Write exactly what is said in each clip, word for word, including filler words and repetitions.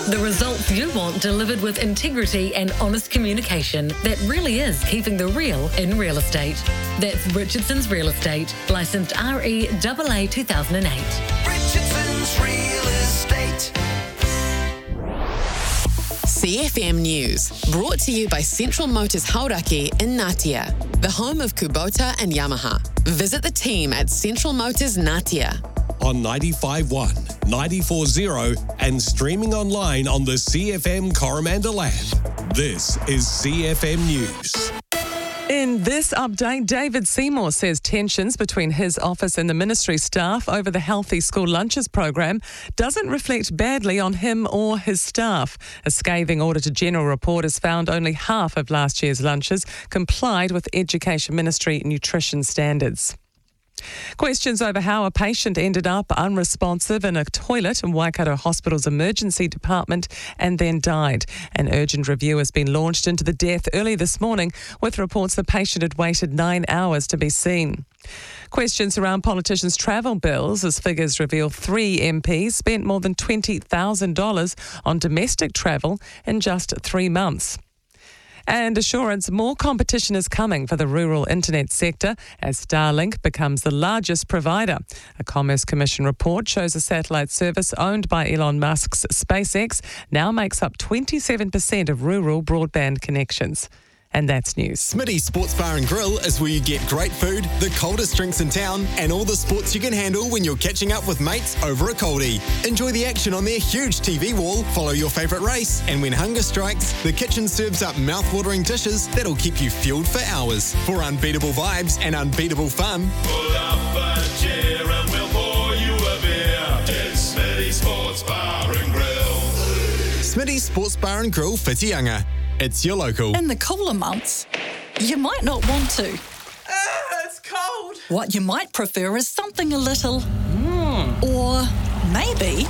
The results you want delivered with integrity and honest communication that really is keeping the real in real estate. That's Richardson's Real Estate, licensed R E A A two thousand eight. Richardson's Real Estate. C F M News, brought to you by Central Motors Hauraki in Ngatea, the home of Kubota and Yamaha. Visit the team at Central Motors Ngatea. On ninety-five point one, ninety-four point zero and streaming online on the C F M Coromandel app. This is C F M News. In this update, David Seymour says tensions between his office and the ministry staff over the Healthy School Lunches program doesn't reflect badly on him or his staff. A scathing Auditor-General report has found only half of last year's lunches complied with Education Ministry nutrition standards. Questions over how a patient ended up unresponsive in a toilet in Waikato Hospital's emergency department and then died. An urgent review has been launched into the death early this morning, with reports the patient had waited nine hours to be seen. Questions around politicians' travel bills as figures reveal three M Ps spent more than twenty thousand dollars on domestic travel in just three months. And assurance more competition is coming for the rural internet sector as Starlink becomes the largest provider. A Commerce Commission report shows a satellite service owned by Elon Musk's SpaceX now makes up twenty-seven percent of rural broadband connections. And that's news. Smitty's Sports Bar and Grill is where you get great food, the coldest drinks in town, and all the sports you can handle when you're catching up with mates over a coldie. Enjoy the action on their huge T V wall, follow your favourite race, and when hunger strikes, the kitchen serves up mouth-watering dishes that'll keep you fueled for hours. For unbeatable vibes and unbeatable fun, pull up a chair and we'll pour you a beer. It's Smitty's Sports Bar and Grill. Smitty's Sports Bar and Grill, Whitianga. It's your local. In the cooler months, you might not want to. Uh, it's cold. What you might prefer is something a little... Mm. Or maybe...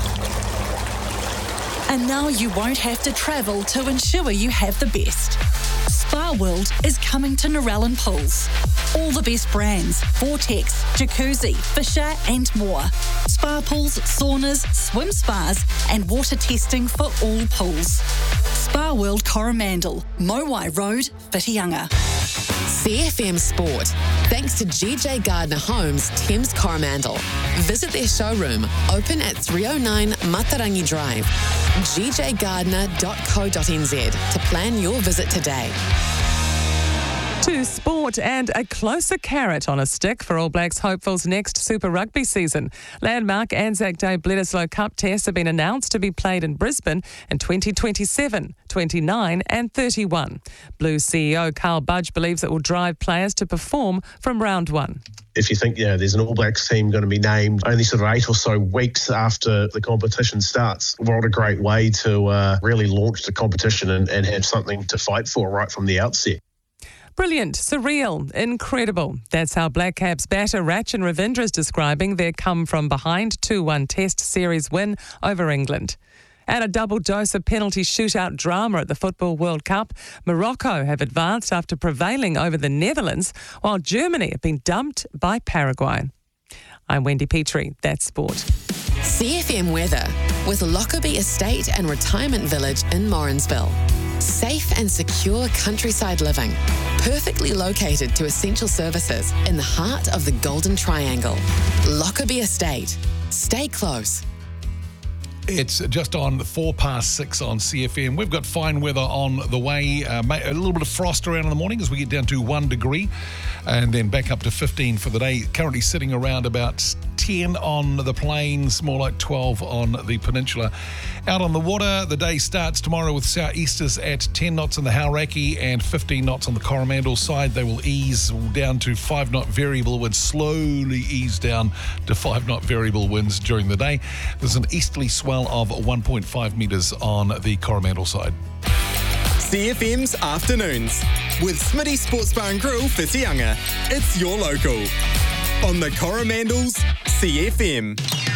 And now you won't have to travel to ensure you have the best. Spa World is coming to Narellan Pools. All the best brands, Vortex, Jacuzzi, Fisher and more. Spa pools, saunas, swim spas and water testing for all pools. Spa World Coromandel, Mowai Road, Whitianga. C F M Sport, thanks to G J Gardner Homes, Thames Coromandel. Visit their showroom, open at three oh nine Matarangi Drive, g j gardner dot co dot n z to plan your visit today. To sport and a closer carrot on a stick for All Blacks hopefuls next Super Rugby season. Landmark Anzac Day Bledisloe Cup tests have been announced to be played in Brisbane in twenty twenty-seven, twenty-nine and thirty-one. Blues C E O Carl Budge believes it will drive players to perform from round one. If you think, you know, there's an All Blacks team going to be named only sort of eight or so weeks after the competition starts, what a great way to uh, really launch the competition and, and have something to fight for right from the outset. Brilliant, surreal, incredible. That's how Black Caps batter Rachin Ravindra is describing their come-from-behind two one Test Series win over England. And a double dose of penalty shootout drama at the Football World Cup. Morocco have advanced after prevailing over the Netherlands, while Germany have been dumped by Paraguay. I'm Wendy Petrie. That's sport. C F M weather with Lockerbie Estate and Retirement Village in Morrinsville. Safe and secure countryside living, perfectly located to essential services in the heart of the Golden Triangle. Lockerbie Estate. Stay close. It's just on four past six on C F M. We've got fine weather on the way. Uh, a little bit of frost around in the morning as we get down to one degree and then back up to fifteen for the day. Currently sitting around about ten on the plains, more like twelve on the peninsula. Out on the water, the day starts tomorrow with southeasters at ten knots in the Hauraki and fifteen knots on the Coromandel side. They will ease down to five knot variable winds, slowly ease down to five knot variable winds during the day. There's an easterly swell of one point five metres on the Coromandel side. C F M's Afternoons with Smitty Sports Bar and Grill, Whitianga. It's your local. On the Coromandel's C F M.